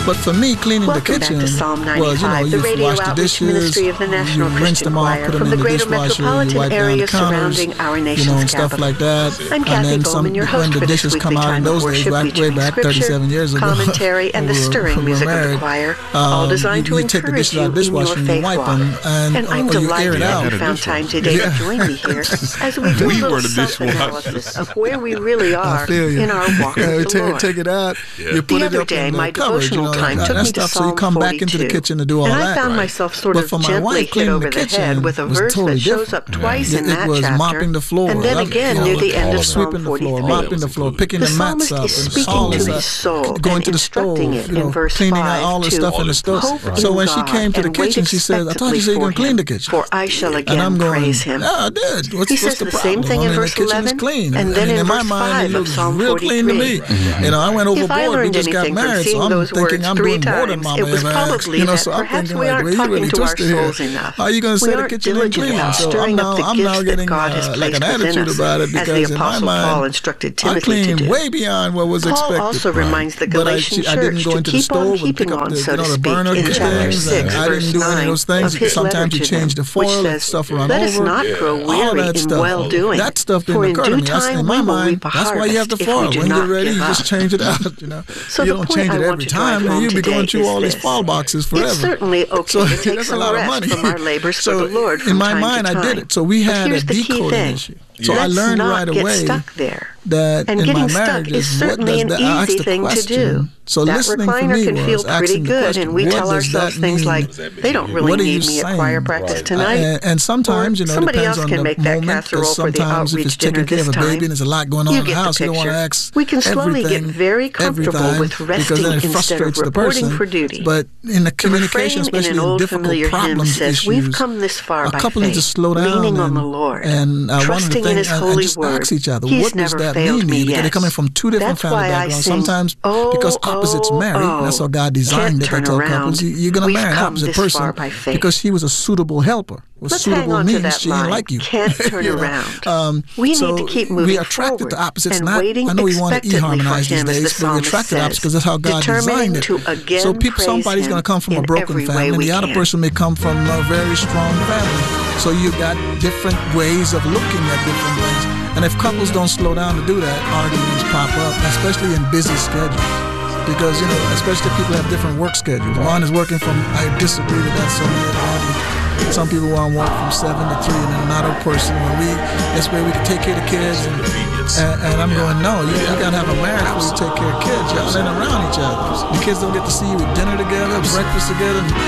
But for me, cleaning the kitchen Welcome back to Psalm 95, was, the you radio wash the outreach dishes, ministry of the National you rinse Christian them off, Choir put them from in the the greater dishwasher, you metropolitan wipe down the area counters, surrounding our and nation's stuff capital. like that. I'm Kathy and then Bowman, your host when the for this dishes weekly come out in time of those days, worship way featuring back scripture, 37 years ago, commentary, and the stirring we were music of the married, choir, all designed to you take the encourage dishes out you of the in your dishwasher and you faith wipe walk. them, And I'm or you air delighted it that out. you found time today to join me here as we do a little self-analysis of where we really are in our walk with the Lord. Take it out, you put The it other up day, in my the cupboard, devotional time took me to stuff, so you Psalm come back into the 42. kitchen to do all and that. I found myself sort But of for my gently wife, hit cleaning over the the kitchen head with a was verse totally that shows different. up twice in that It was chapter, mopping the floor, and then again near the end of Psalm sweeping the floor, 43. mopping the floor, picking The the mats psalmist up, is and speaking all to this his soul going and to the stove, instructing it in verse cleaning out 5 all the to stuff in the stove. hope So in when she God came to the and wait kitchen, she said, "I thought you said you were going to clean the kitchen." For I shall And I'm again going, praise him. "Yeah, I did. What's He says the the problem? same thing in verse the kitchen 11, is clean. and then in my verse mind, 5 it of looks Psalm real clean to 43. me. I went If I overboard. We learned just got anything from married, so seeing I'm those thinking words I'm 3 doing more than times, Mama it was ever asked. probably that So I'm perhaps thinking, we like, aren't well, you talking really to our twisted here. souls enough. How are you going to We say the aren't kitchen ain't diligent clean? about So stirring up the I'm gifts now that getting God has like placed an within attitude us, about it as the because in my Apostle Paul mind, instructed I Timothy to cleaned do. way beyond what was Paul expected. also reminds the But Galatian I didn't church go to into the keep on stove and keeping pick up on, the, so to the speak, burner in chapter things. 6, I verse didn't do any of 9 those things. of his letter Sometimes you to change them, the which foil, let says, stuff run "Let us over. not grow All weary that in stuff. well-doing, That stuff for didn't in occur to due me. time In we my will mind, reap a that's why you have harvest the if we foil. do When not you're ready, give you up." just change it out. So You the don't point change I it want every to drive time, and home you'll be today going through is all these this. foil boxes forever. It's certainly okay So to take that's a some lot of rest money. from our labors So for the Lord from in my time mind, to time. I did it. So we But had a here's the key decoding thing. issue. So I Let's learned not right get away stuck there. that And in getting my stuck marriage is is what certainly does an that? I asked easy the thing to question. do. So That listening for recliner me can feel was pretty asking the good, question, and we what tell does ourselves that things mean? like, "They don't really What are need you me at saying? choir practice tonight." And sometimes, Or it somebody depends else on can the make that moment. casserole Because for the sometimes if outreach it's taking dinner care of a this baby time. and there's a lot going on You in the get the house, you don't want to picture. ask We can slowly get everything very every comfortable time, with resting because then it instead of frustrates the reporting person. for duty. But in the The communication, refrain in especially an in old difficult familiar hymn problems, says, "We've issues, come this far a by couple need to faith, slow down leaning on and, the Lord, and one of the trusting in things, His and holy just word. ask each other, He's what does never that failed mean? me Because they're yet." coming from two different That's family why I backgrounds. sing, Sometimes "Oh, because opposites oh, marry, oh, that's how God designed can't it. I turn tell around. couples, you're going to We've marry an come opposite this far person by faith. because he was a suitable helper. What Let's hang suitable on to means that she didn't line. like you. Can't turn You know? around. We so need to keep moving we attracted forward to opposites. and Not, waiting I know we want to expectantly for e-harmonize these Him, as the days, but we psalmist attracted says, opposites because that's how God determining designed it. to again So praise somebody's Him going to come from a in broken every way family, and we the other can. person may come from a very strong family. So you got different ways of looking at different things. And if couples don't slow down to do that, arguments pop up, especially in busy schedules. Because, especially if people have different work schedules. One is working from, I disagree with that so badly. Some people want to work from 7 to 3, and another person, that's where we can take care of the kids. And I'm going, no, you got to have a marriage where you take care of kids. Y'all ain't around each other. The kids don't get to see you with dinner together, breakfast together.